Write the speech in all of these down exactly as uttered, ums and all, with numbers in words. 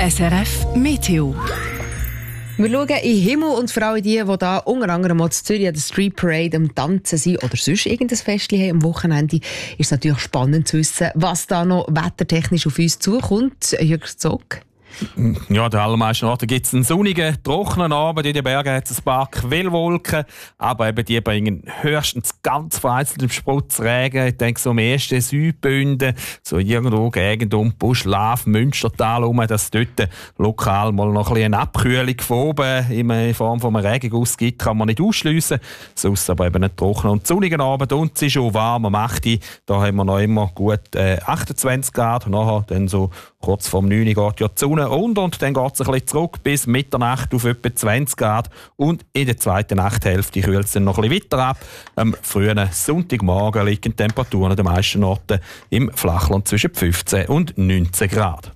S R F Meteo. Wir schauen in den Himmel und für alle die, die da unter anderem mal in Zürich an der Street Parade am Tanzen sind oder sonst irgendein Festchen haben am Wochenende, ist es natürlich spannend zu wissen, was da noch wettertechnisch auf uns zukommt. Jürg Zog. Ja, an den allermeisten Orten gibt es einen sonnigen, trockenen Abend. In den Bergen hat es ein paar Quellwolken, aber eben die bringen höchstens ganz vereinzelt im Sputzregen. Ich denke, so am ersten Südbünden, so irgendwo Gegend um Buschlav, Münstertal herum, dass es dort lokal mal noch ein bisschen eine Abkühlung von oben in Form von einem Regenguss gibt, kann man nicht ausschliessen. Sonst aber eben einen trockenen und sonnigen Abend. Und es ist auch warm am acht Uhr. Da haben wir noch immer gut äh, achtundzwanzig Grad. Nachher dann so kurz vor neun Uhr geht ja die Sonne unter und dann geht es ein bisschen zurück bis Mitternacht auf etwa zwanzig Grad. Und in der zweiten Nachthälfte kühlt es dann noch ein bisschen weiter ab. Am frühen Sonntagmorgen liegen die Temperaturen an den meisten Orten im Flachland zwischen fünfzehn und neunzehn Grad.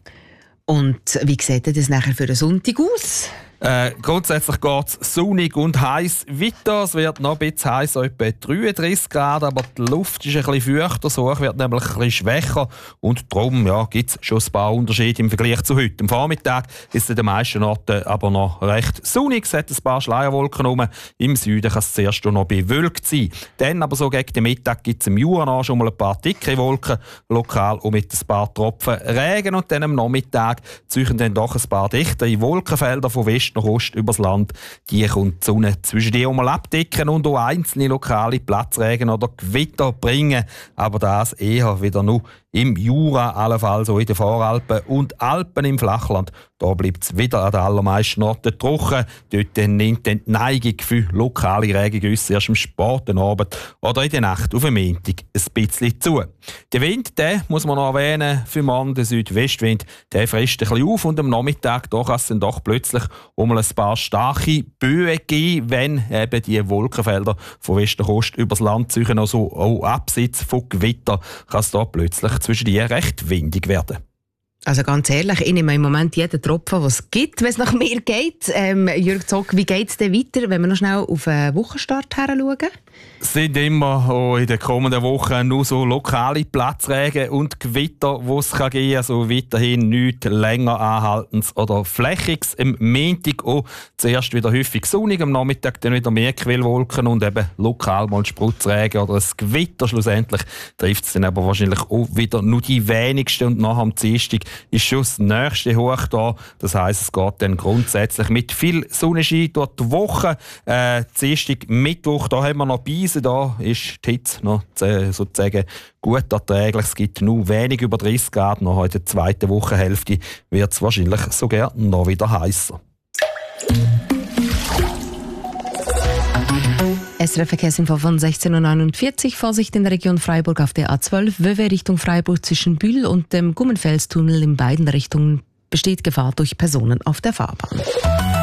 Und wie sieht das nachher für den Sonntag aus? Äh, grundsätzlich geht es sonnig und heiß weiter. Es wird noch ein bisschen heiß, etwa dreiunddreißig Grad, aber die Luft ist ein bisschen feuchter, das Hoch wird nämlich ein bisschen schwächer und darum ja, gibt es schon ein paar Unterschiede im Vergleich zu heute. Am Vormittag ist es an den meisten Orten aber noch recht sonnig, es hat ein paar Schleierwolken rum. Im Süden kann es zuerst noch bewölkt sein. Dann aber so gegen den Mittag gibt es im Jura schon mal ein paar dicke Wolken, lokal und mit ein paar Tropfen Regen und dann am Nachmittag ziehen dann doch ein paar dichtere Wolkenfelder von West nach Ost übers Land. Die kommt die Sonne zwischen die einmal abdecken und auch einzelne lokale Platzregen oder Gewitter bringen. Aber das eher wieder nur im Jura, allenfalls auch in den Voralpen und Alpen im Flachland. Da bleibt es wieder an den allermeisten Orten trocken. Dort nimmt die Neigung für lokale Regengüsse erst am späten Abend oder in der Nacht auf den Montag ein bisschen zu. Der Wind, den muss man noch erwähnen, für morgen der Südwestwind, der frisst ein bisschen auf und am Nachmittag da kann es dann doch plötzlich um ein paar starke Böen geben, wenn eben die Wolkenfelder von West nach Ost übers Land ziehen, also auch abseits von Gewitter, kann es da plötzlich zwischen die recht windig werden. Also ganz ehrlich, ich nehme im Moment jeden Tropfen, was es gibt, wenn es nach mir geht. Ähm, Jürg Zog, wie geht es denn weiter, wenn wir noch schnell auf den Wochenstart her schauen? Es sind immer auch in den kommenden Wochen nur so lokale Platzregen und Gewitter, die es geben kann. Also weiterhin nichts länger anhaltendes oder flächiges. Am Montag auch zuerst wieder häufig sonnig, am Nachmittag dann wieder mehr Quellwolken und eben lokal mal Spritzregen oder ein Gewitter. Schlussendlich trifft es dann aber wahrscheinlich auch wieder nur die wenigsten und nachher am Dienstag ist schon das nächste Hoch da. Das heisst, es geht dann grundsätzlich mit viel Sonnenschein durch die Woche. Äh, Dienstag, Mittwoch, da haben wir noch Beise, da ist die Hitze noch äh, sozusagen gut erträglich. Es gibt nur wenig über dreißig Grad. Noch in der zweiten Wochenhälfte wird es wahrscheinlich sogar noch wieder heißer. S R F-Verkehrsinfo von sechzehn Uhr neunundvierzig. Vorsicht in der Region Freiburg auf der A zwölf. Wöwe Richtung Freiburg zwischen Bühl und dem Gummenfelstunnel in beiden Richtungen besteht Gefahr durch Personen auf der Fahrbahn.